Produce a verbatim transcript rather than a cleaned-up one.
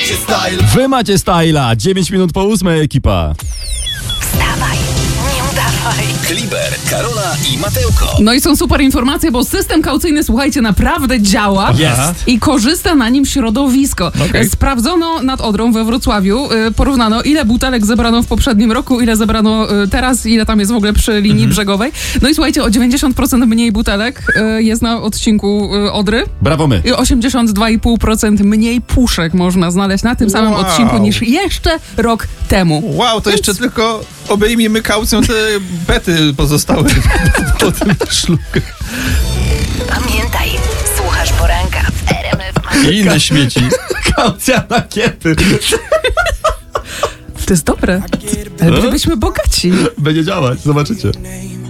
macie style. Wy macie styla. dziewięć minut po ósmej, ekipa. Wstawaj, nie udawaj. Kliber, Karola i Mateuko. No i są super informacje, bo system kaucyjny, słuchajcie, naprawdę działa. Jest. I korzysta na nim środowisko. Okay. Sprawdzono nad Odrą we Wrocławiu, y, porównano ile butelek zebrano w poprzednim roku, ile zebrano y, teraz, ile tam jest w ogóle przy linii Mhm. brzegowej. No i słuchajcie, o dziewięćdziesiąt procent mniej butelek y, jest na odcinku y, Odry Brawo my. i osiemdziesiąt dwa i pół procent mniej puszek można znaleźć na tym samym Wow. odcinku niż jeszcze rok temu. Wow, to jeszcze tylko obejmijmy kaucją te bety pozostałe po tym szlugach. Pamiętaj, słuchasz poranka w R M F. I inne śmieci. Kaucja na kiety. To jest dobre. Ale bylibyśmy bogaci. Będzie działać, zobaczycie.